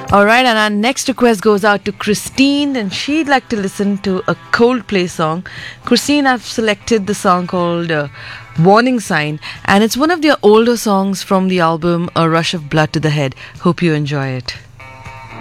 Alright, and our next request goes out to Christine, and she'd like to listen to a Coldplay song. Christine, I've selected the song called Warning Sign, and it's one of their older songs from the album A Rush of Blood to the Head. Hope you enjoy it.